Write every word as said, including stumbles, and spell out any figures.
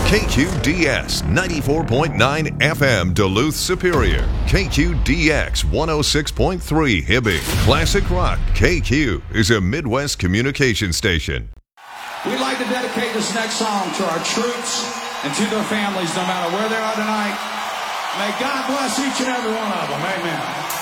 K Q D S ninety-four point nine F M Duluth Superior. K Q D X one oh six point three Hibbing. Classic Rock K Q is a Midwest communication station. We'd like to dedicate this next song to our troops and to their families, no matter where they are tonight. May God bless each and every one of them. Amen.